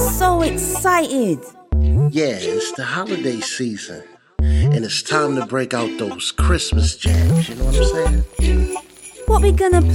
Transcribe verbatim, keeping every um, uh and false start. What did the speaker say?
So excited. Yeah, it's the holiday season. And it's time to break out those Christmas jams, you know what I'm saying? What we gonna